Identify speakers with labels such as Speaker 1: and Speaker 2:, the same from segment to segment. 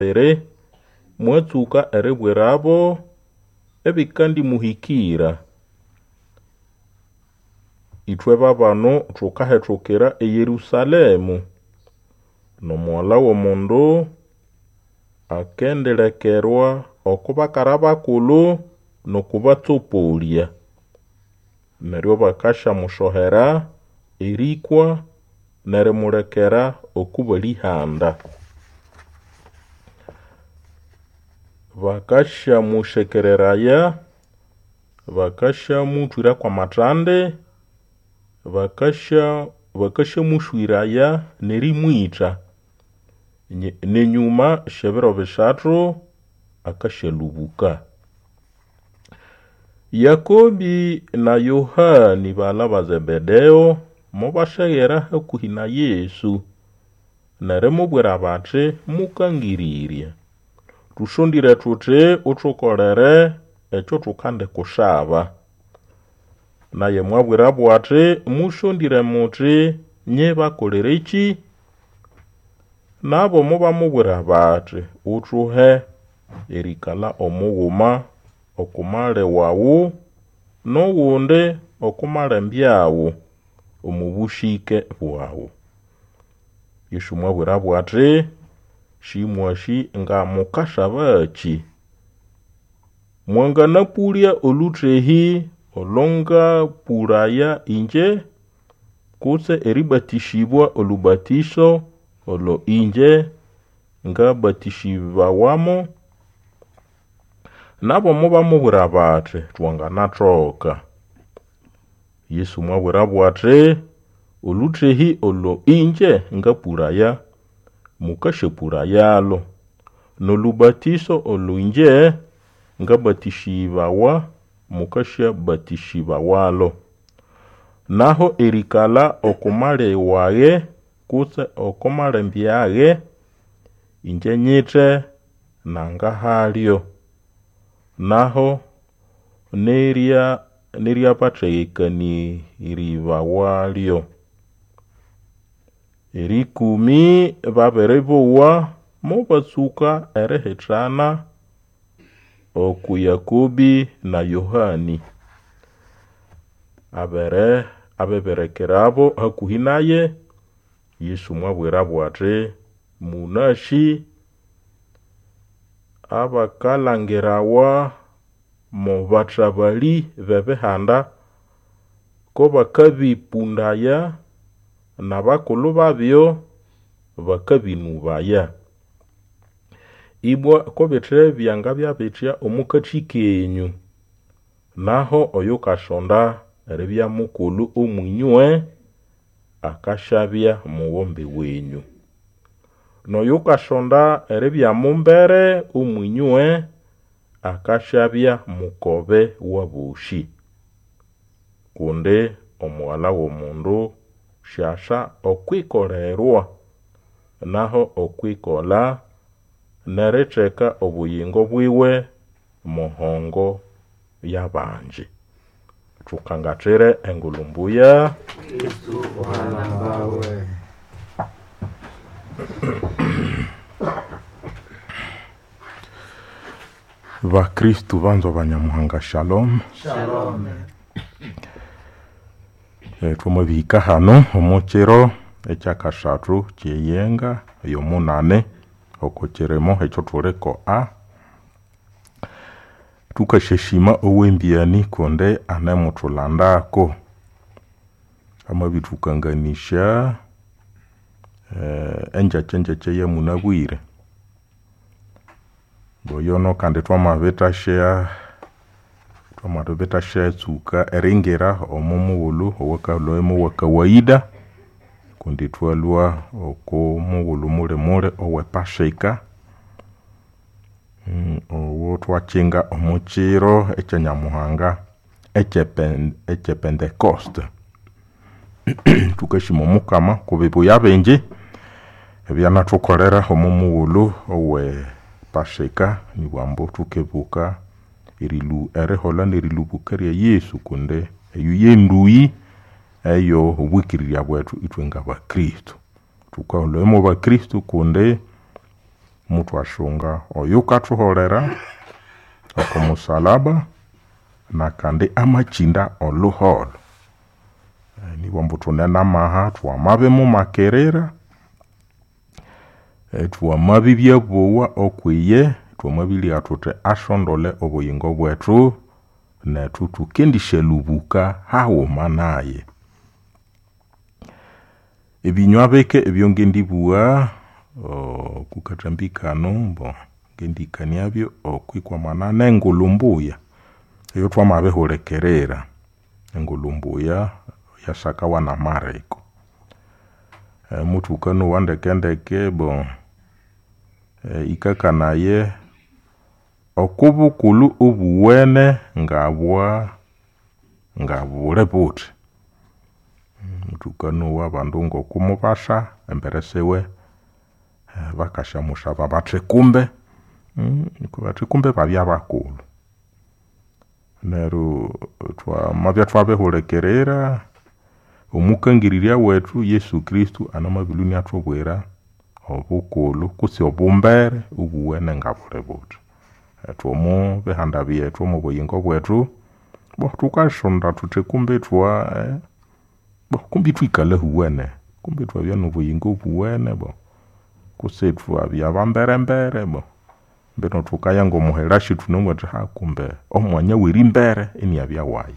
Speaker 1: ere mwatsuka erebwerabo ebikandi muhikira itwe babano tukahethukira eYerusalemu nomuwala w'omundu akendelekerwa okubakara bakulu nokubatsopolya neryo bakashamushohera erikwa nerimulekera okubalihanda bakashamushekereraya bakashamuthwira kwa mathande bakashamushwiraya nerimwitha nenyuma shebiro bishathu akashalubuka. Yakobi na Yohani bala ba Zebedeo mubashaghera hakuhi na Yesu nerimubwira bathi mukangirirye tushondire thuthi uthukolere ekyo thukande kushaba naye mwabwira bwathi mushondire muthi nye bakolere iki nabo mubamubwira bathi uthuhe erikala omughuma okumale wawu nowundi okumale mbyawu omubushike bwawu. Yesu mwabwira bwathi shimwashi nga mukashabaki mwanganapulya oluthehi olonga pulaya inje kutse eribatishibwa olubatiso olo inje nga batishibawamo nabo mubamubwira bathi twanganathoka. Yesu mwabwira bwathi oluthehi olo inje nga pulaya mukashepurayalo nolubatiso olo inje nga batishibawa mukashabashibawalo naho erikala okumale waye kutse okumale mbyaghe inje nyithe nanga halyo naho nerya pathegekani iribawalyo. Erikumi baberibowa mubatsuka erihithana oku Yakobi na Yohani abeberekerabo hakuhi naye. Yesu mwabwira bwathi munashi abakalangirawa mu bathabali bebihanda ko bakabipundaya nabakulu babyo bakabinubaya ibwa ko betre byanga byabetya omukathi kenyu naho oyo kashonda erebya mukulu omwinywe akashabya muwombe wenyu noyo kashonda erebya mumbere omwinywe akashabya mukobe wabushi kunde omuwala w'omundu shasha okwikolerwa naho okwikola neretheka obuyingo bwiwe muhongo yabanje. Thukangathire engulumbuya
Speaker 2: Yesu wana bawe.
Speaker 1: Bakristu banzo banyamuhanga shalom.
Speaker 2: Shalom.
Speaker 1: Twamabihika hano omukiro ekyakashathu kyeyenga eyomunane okokyeremo ekyo thuleko a tukasheshima owembiyani konde anemuthulandako amabithukanganisha enjakyenjakye yemunabwire boyono kandi twamabitashea tsuka eringera omumughulu owakaloemu wakawaida kundi twalwa okumughulu mule owepashika owo twachinga omukiro ekyanyamuhanga ekyepentekoste tukashima omukama kubibuya bingi ebyanathukolera omumughulu owepashika nibwambo thukebuka erihola nerilubuka rya Yesu kunde eyo yenduyi eyo obwikirirya bwethu itwe nga bakristo thukaholemu bakristo kunde mutu ashunga oyukathuholera okumusalaba nakandi amachinda oluholo. Niwambu thunenamaha twamabe mumakerera, twamabibya bowa okwiye, twamabilia thuthi ashondole obuyingo bwethu nethu thukendishalubuka haghuma naye. Ebinywa bike ebyo ngendibugha kukathambikano mbo ngendikaniabyo okwikwamana n'engulumbuya eyo twamabihulekerera. Engulumbuya yasakawa na mariko. Muthukano wandekendeke bo ikakanaye okubukulu obuwene ngabule buthi. Muthukano w'abandu ngokumubasha embere sewe bakashamusha babathekumbe bathekumbe babya bakulu. Neru twamabya twabihulekerera omukangirirya wethu Yesu Kristu anamabiluni athubwira obukulu kusi obumbere obuwene ngabule buthi. Twomu bihanda byethu mu buyingo bwethu tukashonda thuthi kumbe kumbi twikale huwene, kumbi twabya nobuyingo buwene kusi twabya bambere mbeno thukaya ngomuherashi thunomwethu kumbe omwanya werimbere eniabya wayi.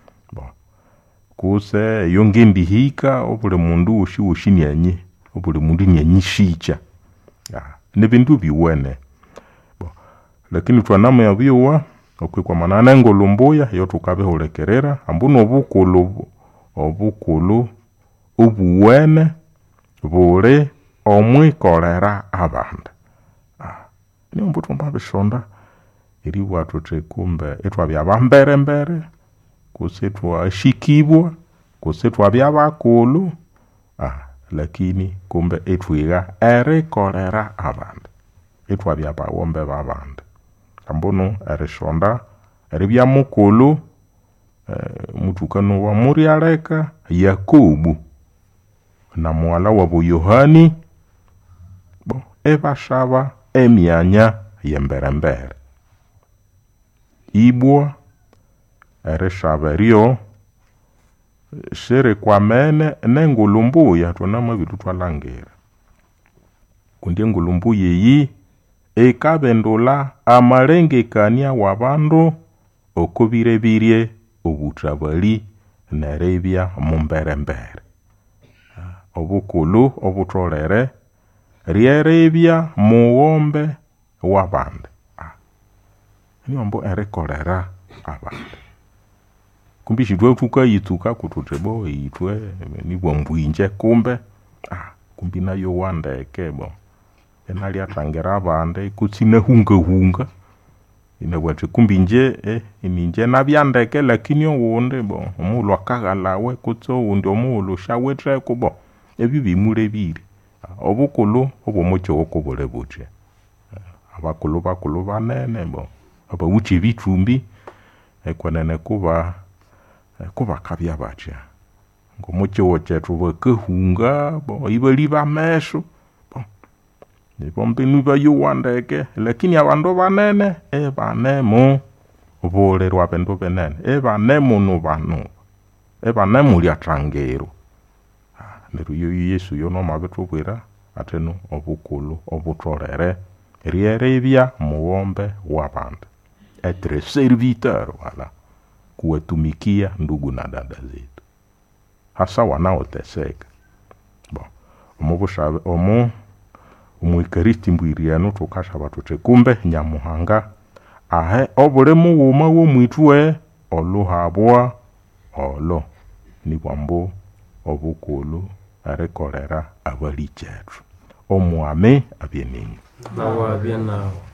Speaker 1: Kuse yongendihika obuli mundu woshi obuli mundu nianyishicha. Nebindu biwene. Lakini twanama yabiwa okwikwamana n'engulumbuya yo thukabihulekerera ambuno obukulu obuwene buli omwikolera abandu. Niyo mbu twamabishonda eriwa thuthi kumbe etwabya bambere kusi twashikibwa kusi twabya bakulu lakini kumbe etwiga erikolera abandu etwabya bawombe b'abandu. Ambuno erishonda eribya mukulu muthukano wa Murialeka Yakobu na muwala wabo Yohani ebashaba emyanya yemberembere. Ibwa erishaba eryo shirikwamene n'engulumbuya thunamabitu thwalangira. Kundi engulumbuya eyi ekabendula amalengekania w'abandu okubirebirye obuthabali neribya mumberembere. Obukulu obutholere ryeribya mughombe w'abandu. Niyo mbu erikolera abandu. Kumbi shitwe thukayitsuka kuthutebo itwe nibwa mbwinje kumbe kumbi nayo wandeke enali athangira abandi kutsine hunga inabwati kumbi nje ininje nabyandeke lakini owundi omughulhu akaghalawe kutse owundi omughulhu shawetheko ebyo bimurebire. Obukulu obw'omukyogo kubule buthya. Bakulu banene abawuthi ebithumbi ekwenene kuba kabya bathya. Ngomukyogo kyethu bakahunga ibali bameso nibombi nibayuwandeke lakini abandu banene ebanemu bulerwa bindu binene ebanemu nubanu ebanemu lyathangiro. Neru Yesu yonomabithubwira atenu obukulu obutholere ryeribya mughombe w'abandu. Etre serviteur kuwatumikia ndugu na dada zetu hasa wanaoteseka. Omwikaristi mbwirianu thukashaba thuthi kumbe Nyamuhanga ahe obuli mughuma w'omwithwe oluhabwa olo nibwa mbu obukulu erikolera abali kyethu. Omwami abye ninyu.
Speaker 2: Nawe abye nawe.